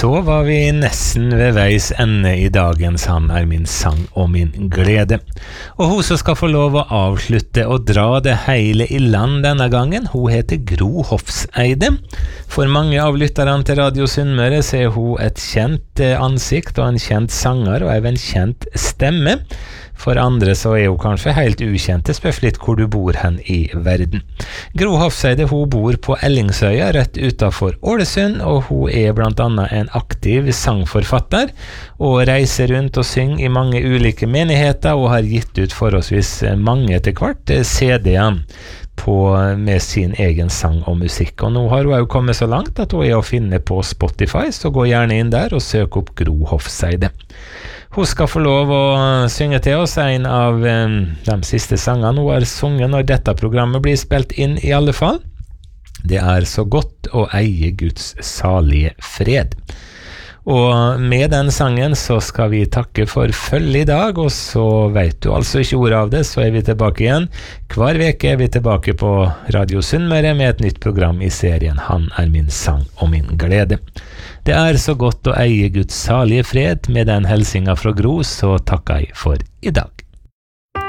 Så var vi nesten ved veis ende I dagens Han min sang og min glede. Og hun som skal få lov å avslutte og dra det hele I land denne gangen, hun heter Gro Hofseide. For mange av lytterne til Radio Sunnmøre så hun et kjent ansikt og en kjent sanger og en kjent stemme. For andre så hun kanskje helt ukjent, det spørs litt hvor du bor hen I verden. Gro Hofseide, hun bor på Ellingsøya, rett utenfor Ålesund, og hun blant annet en aktiv sangforfatter, og reiser rundt og synger I mange ulike menigheter, og har gitt ut forholdsvis mange etter hvert CD-er med sin egen sang og musikk. Og nå har hun jo kommet så langt at hun å finne på Spotify, så gå gjerne inn der og søk opp Gro Hofseide. Hun skal få lov å synge til oss en av de siste sangene hun har sunget når dette programmet blir spilt inn I alle fall. Det så godt å eie Guds salige fred. Og med den sangen så skal vi takke for følge I dag, og så vet du altså ikke ord av det, så vi tilbake igjen. Hver veke vi tilbake på Radio Sunnmøre med et nytt program I serien Han min sang og min glede. Det så godt å eie Guds salige fred med den helsinga fra Gro, så takker jeg for I dag.